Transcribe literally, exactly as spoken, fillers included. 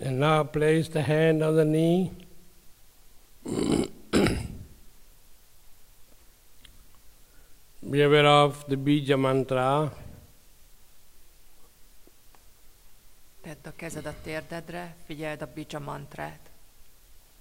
And now place the hand on the knee. Be aware of the Bija mantra. Tedd a kezed a térdedre, figyeld a Bija mantrát.